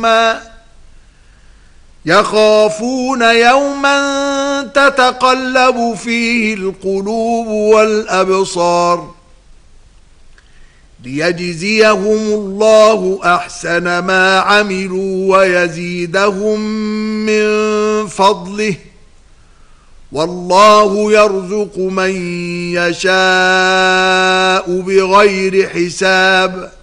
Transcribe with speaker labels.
Speaker 1: يوما تتقلب فيه القلوب والأبصار ليجزيهم الله أحسن ما عملوا ويزيدهم من فضله والله يرزق من يشاء بغير حساب.